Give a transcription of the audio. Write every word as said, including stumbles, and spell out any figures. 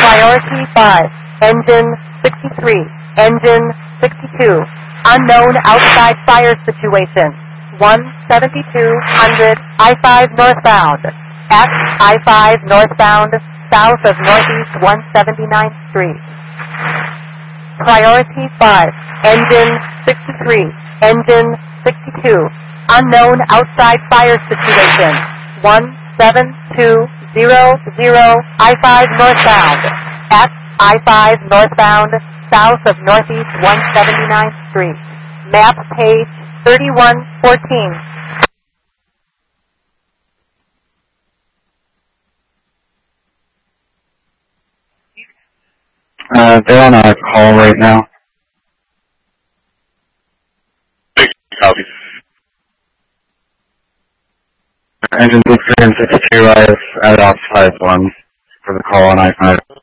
Priority five, engine sixty-three, engine sixty-two. Unknown outside fire situation. one seventy-two hundred I five northbound. At I five northbound, south of Northeast one seventy-ninth Street. Priority five, engine sixty-three, engine sixty-two. Unknown outside fire situation. one seven two zero zero I five northbound. At I five northbound, south of Northeast one seventy-ninth Street. Map page thirty-one fourteen. Uh, they're on a call right now. Copy. Engine sixty-three and sixty-two, I have added off five one for the call on I five.